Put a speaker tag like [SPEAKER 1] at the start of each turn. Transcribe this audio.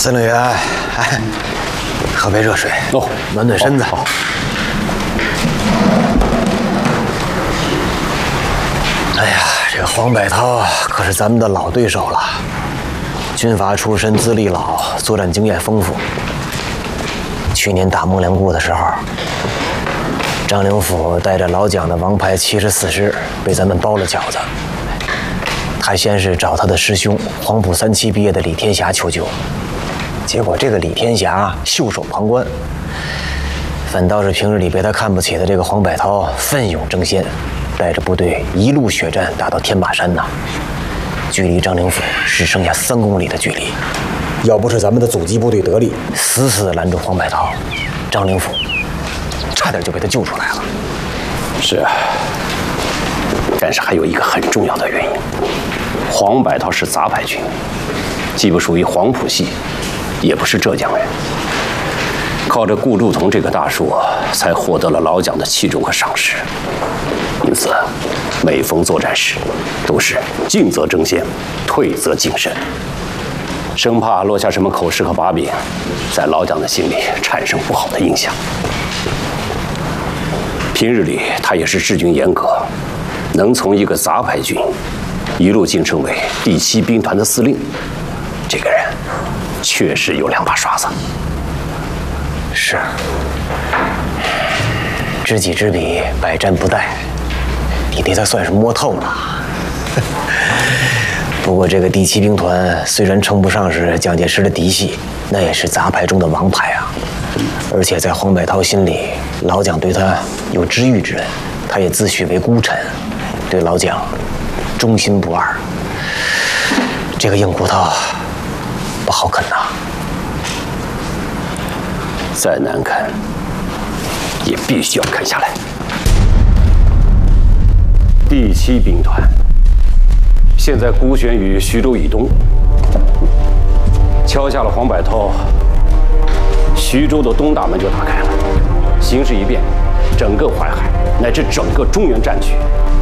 [SPEAKER 1] 司令员，哎，喝杯热水
[SPEAKER 2] 哦，
[SPEAKER 1] 暖暖身子。
[SPEAKER 2] 好。
[SPEAKER 1] 哎呀，这个黄百韬可是咱们的老对手了，军阀出身，资历老，作战经验丰富。去年打孟良崮的时候，张灵甫带着老蒋的王牌74师被咱们包了饺子。他先是找他的师兄黄埔3期毕业的李天霞求救，结果这个李天霞袖手旁观，反倒是平日里被他看不起的这个黄百韬奋勇争先，带着部队一路血战打到天马山呐，距离张灵甫只剩下3公里的距离。要不是咱们的阻击部队得力，死死地拦住黄百韬，张灵甫差点就被他救出来了。
[SPEAKER 2] 是啊，但是还有一个很重要的原因，黄百韬是杂牌军，既不属于黄埔系，也不是浙江人，靠着顾祝同这个大叔，才获得了老蒋的器重和赏识。因此，每逢作战时，都是进则争先，退则谨慎，生怕落下什么口实和把柄，在老蒋的心里产生不好的印象。平日里他也是治军严格，能从一个杂牌军一路晋升为第7兵团的司令，这个人确实有2把刷子。
[SPEAKER 1] 是，知己知彼，百战不殆，你对他算是摸透了。不过这个第7兵团虽然称不上是蒋介石的嫡系，那也是杂牌中的王牌啊。而且在黄百韬心里，老蒋对他有知遇之恩，他也自诩为孤臣，对老蒋忠心不二。这个硬骨头不好啃呐。
[SPEAKER 2] 再难啃，也必须要啃下来。第7兵团现在孤悬于徐州以东，敲下了黄百韬，徐州的东大门就打开了，形势一变，整个淮海乃至整个中原战区